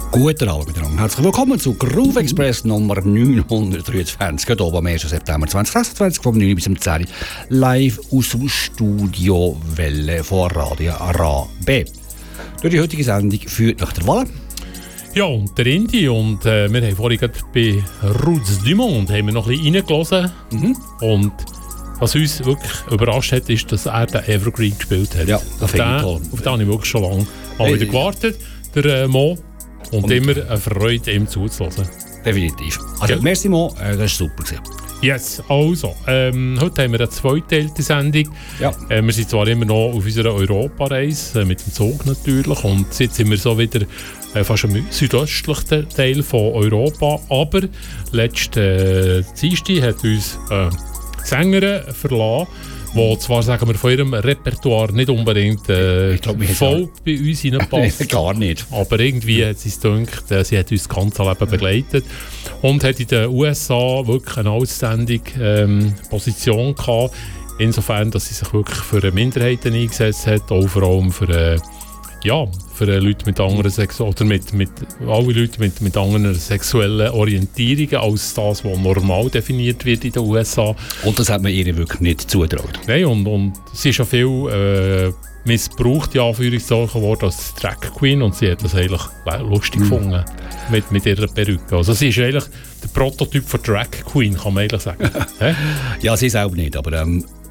Guten Abend miteinander. Herzlich willkommen zu Groove Express Nummer 923, hier am 1. September 2026, vom 9 bis zum 10 live aus dem Studio Welle von Radio RAB. Durch die heutige Sendung führt nach der Wahl. Ja, und der Indy. Und wir haben vorhin bei Roots du Monde haben wir noch ein bisschen reingelassen. Und was uns wirklich überrascht hat, ist, dass er den Evergreen gespielt hat. Ja, das finde ich toll. Auf den habe ich wirklich schon lange mal wieder gewartet, der Mo. Und immer eine Freude, ihm zuzuhören. Definitiv. Also, ja. Merci Mo, das war super. Yes, also, heute haben wir eine zweiteilte Sendung. Ja. Wir sind zwar immer noch auf unserer Europareise, mit dem Zug natürlich, und jetzt sind wir so wieder fast am südöstlichen Teil von Europa, aber letzten Dienstag hat uns Sängerin verlassen, die zwar, sagen wir, von ihrem Repertoire nicht unbedingt voll bei uns hineinpasst. Gar nicht. Aber irgendwie hat sie es gedacht, sie hat uns das ganze Leben begleitet und hat in den USA wirklich eine outstanding Position gehabt. Insofern, dass sie sich wirklich für Minderheiten eingesetzt hat, auch vor allem für Leute mit anderen alle Leute mit anderen sexuellen Orientierungen als das, was normal definiert wird in den USA. Und das hat man ihr wirklich nicht zugetraut. Nein, und sie ist ja viel missbraucht, in Anführungszeichen, worden als Drag Queen, und sie hat das eigentlich lustig gefunden mit ihrer Perücke. Also sie ist eigentlich der Prototyp von Drag Queen, kann man eigentlich sagen. Ja, sie selber nicht, aber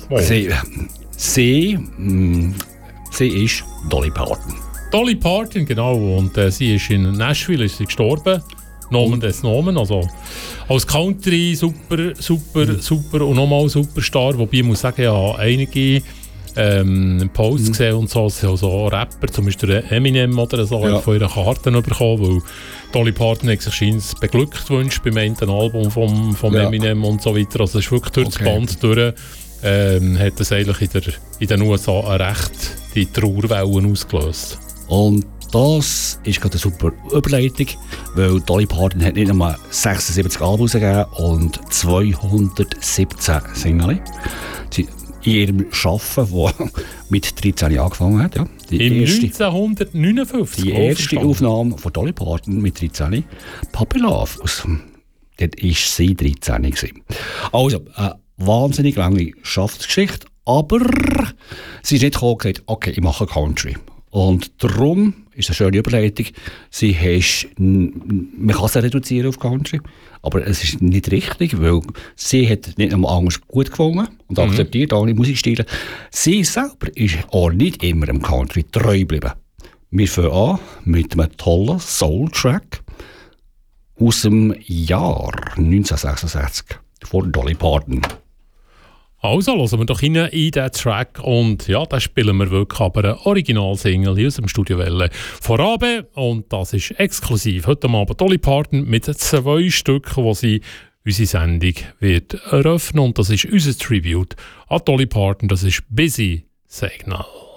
sie ist Dolly Parton. Dolly Parton, genau. Und sie ist in Nashville gestorben. Nomen des Nomen. Also als Country super und nochmal Superstar. Wobei ich muss sagen, ich habe einige Posts gesehen und so. Also Rapper, zum Beispiel Eminem oder so, von ihren Karten bekommen. Weil Dolly Parton hat sich scheinbar beglückt gewünscht beim einen Album vom Eminem und so weiter. Also es ist wirklich durch das Band durch. Hat das eigentlich in den USA recht die Trauerwellen ausgelöst. Und das ist gerade eine super Überleitung, weil Dolly Parton hat nicht einmal 76 Alben rausgegeben und 217 Singles. In ihrem Arbeiten, das mit 13 angefangen hat. Ja. Im 1959? Die erste Aufnahme von Dolly Parton mit 13, Puppy Love. Dort war sie 13 gewesen. Also, wahnsinnig lange Schaffensgeschichte, aber sie ist nicht gekommen und gesagt, okay, ich mache Country. Und darum ist eine schöne Überleitung. Man kann sie reduzieren auf Country, aber es ist nicht richtig, weil sie hat nicht einmal anders gut gefunden und akzeptiert alle Musikstile. Sie selber ist auch nicht immer dem Country treu geblieben. Wir fangen an mit einem tollen Soul-Track aus dem Jahr 1966 von Dolly Parton. Also, hören wir doch rein in diesen Track und ja, da spielen wir wirklich aber eine Original-Single aus dem Studio Welle von RAB und das ist exklusiv heute Abend Dolly Parton mit 2 Stücken, die sie unsere Sendung wird eröffnen und das ist unser Tribute an Dolly Parton, das ist Busy Signal.